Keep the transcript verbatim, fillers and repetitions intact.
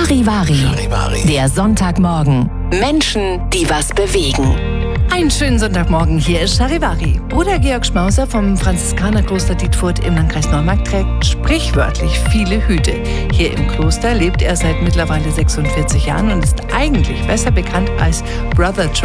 Charivari. Charivari. Der Sonntagmorgen. Menschen, die was bewegen. Einen schönen Sonntagmorgen, hier ist Charivari. Bruder Georg Schmauser vom Franziskanerkloster Dietfurt im Landkreis Neumarkt trägt sprichwörtlich viele Hüte. Hier im Kloster lebt er seit mittlerweile sechsundvierzig Jahren und ist eigentlich besser bekannt als Brother John.